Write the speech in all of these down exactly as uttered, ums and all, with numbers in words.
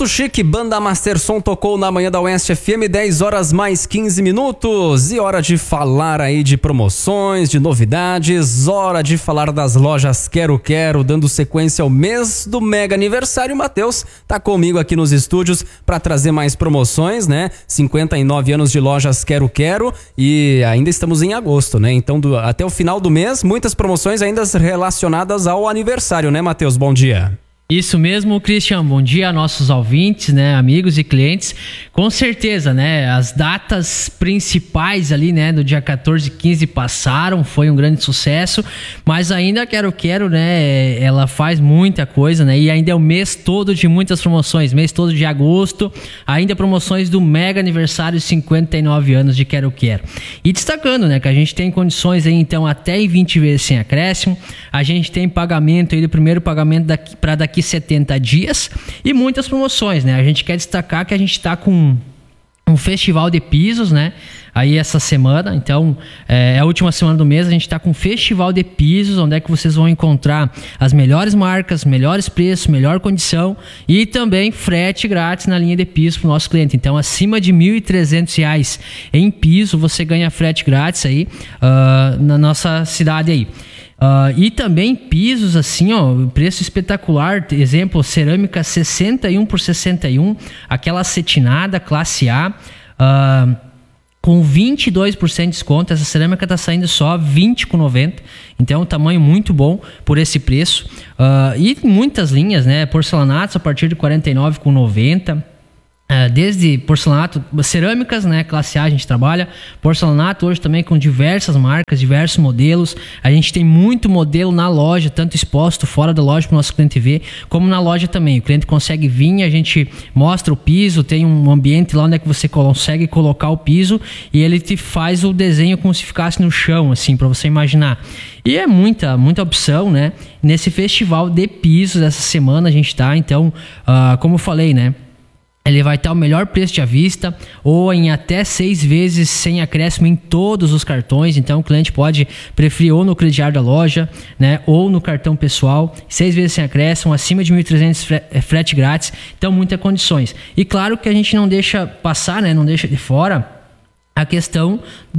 Muito chique, banda Master Som tocou na manhã da Oeste F M, dez horas mais quinze minutos. E hora de falar aí de promoções, de novidades, hora de falar das lojas Quero Quero, dando sequência ao mês do mega aniversário. O Matheus tá comigo aqui nos estúdios para trazer mais promoções, né? cinquenta e nove anos de lojas Quero Quero e ainda estamos em agosto, né? Então do, até o final do mês, muitas promoções ainda relacionadas ao aniversário, né, Matheus? Bom dia. Isso mesmo, Christian. Bom dia a nossos ouvintes, né, amigos e clientes. Com certeza, né, as datas principais ali, né, do dia quatorze e quinze passaram, foi um grande sucesso, mas ainda Quero Quero, né, ela faz muita coisa, né, e ainda é o mês todo de muitas promoções, mês todo de agosto, ainda promoções do mega aniversário cinquenta e nove anos de Quero Quero. E destacando, né, que a gente tem condições aí, então, até em vinte vezes sem acréscimo, a gente tem pagamento aí do primeiro pagamento daqui, para daqui setenta dias e muitas promoções, né? A gente quer destacar que a gente está com um festival de pisos, né? Aí essa semana, então é a última semana do mês, a gente está com um festival de pisos, onde é que vocês vão encontrar as melhores marcas, melhores preços, melhor condição e também frete grátis na linha de piso para o nosso cliente. Então acima de mil e trezentos reais em piso você ganha frete grátis aí uh, na nossa cidade aí. Uh, e também pisos assim, ó, preço espetacular, exemplo, cerâmica sessenta e um por sessenta e um, aquela acetinada classe A, uh, com vinte e dois por cento de desconto. Essa cerâmica tá saindo só vinte reais e noventa centavos, então um tamanho muito bom por esse preço. Uh, e muitas linhas, né, porcelanatos a partir de quarenta e nove reais e noventa centavos. Desde porcelanato, cerâmicas, né, classe A a gente trabalha, porcelanato hoje também com diversas marcas, diversos modelos. A gente tem muito modelo na loja, tanto exposto fora da loja para o nosso cliente ver, como na loja também. O cliente consegue vir, a gente mostra o piso, tem um ambiente lá onde é que você consegue colocar o piso e ele te faz o desenho como se ficasse no chão, assim, para você imaginar. E é muita, muita opção, né? Nesse festival de pisos essa semana a gente tá, então, uh, como eu falei, né? Ele vai estar o melhor preço de à vista ou em até seis vezes sem acréscimo em todos os cartões. Então o cliente pode preferir ou no crediário da loja, né, ou no cartão pessoal, seis vezes sem acréscimo, acima de mil e trezentos frete grátis. Então muitas condições. E claro que a gente não deixa passar, né, não deixa de fora a questão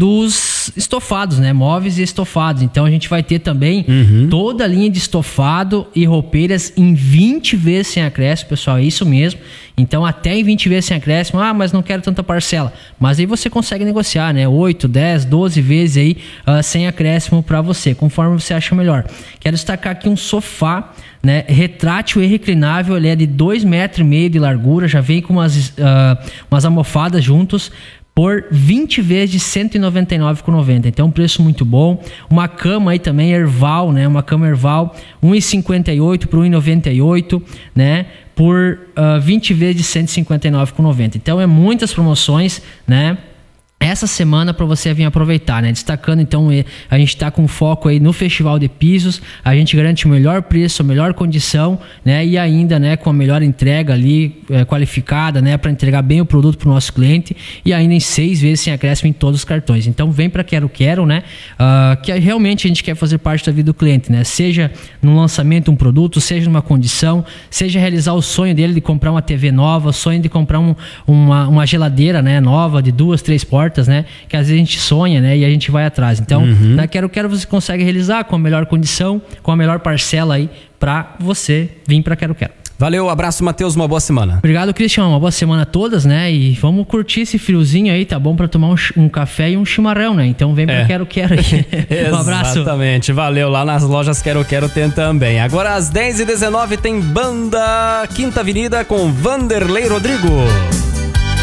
dos estofados, né? Móveis e estofados. Então a gente vai ter também uhum. toda a linha de estofado e roupeiras em vinte vezes sem acréscimo, pessoal. É isso mesmo. Então até em vinte vezes sem acréscimo. Ah, mas não quero tanta parcela. Mas aí você consegue negociar, né? oito, dez, doze vezes aí uh, sem acréscimo para você, conforme você acha melhor. Quero destacar aqui um sofá, né, retrátil e reclinável. Ele é de dois metros e meio de largura. Já vem com umas, uh, umas almofadas juntos, por vinte vezes de cento e noventa e nove reais e noventa centavos. Então um preço muito bom. Uma cama aí também Erval, né? Uma cama Erval um real e cinquenta e oito por um real e noventa e oito, né? Por uh, vinte vezes de cento e cinquenta e nove reais e noventa centavos. Então é muitas promoções, né? Essa semana para você vir aproveitar, né? Destacando, então, a gente está com foco aí no Festival de Pisos, a gente garante o melhor preço, a melhor condição, né? E ainda, né, com a melhor entrega ali, é, qualificada, né? Para entregar bem o produto para o nosso cliente e ainda em seis vezes sem acréscimo em todos os cartões. Então, vem para Quero Quero, né? Uh, que realmente a gente quer fazer parte da vida do cliente, né? Seja no lançamento de um produto, seja numa condição, seja realizar o sonho dele de comprar uma T V nova, o sonho de comprar um, uma, uma geladeira, né, nova, de duas, três portas, né? Que às vezes a gente sonha, né? E a gente vai atrás. Então, uhum. na Quero Quero você consegue realizar com a melhor condição, com a melhor parcela aí para você vir para Quero Quero. Valeu, abraço, Matheus, uma boa semana. Obrigado, Christian, uma boa semana a todas, né? E vamos curtir esse friozinho aí, tá bom? Para tomar um, um café e um chimarrão, né? Então vem pra é. Quero Quero aí. Um abraço. Exatamente, valeu. Lá nas lojas Quero Quero tem também. Agora às dez e dezenove tem Banda Quinta Avenida com Vanderlei Rodrigo.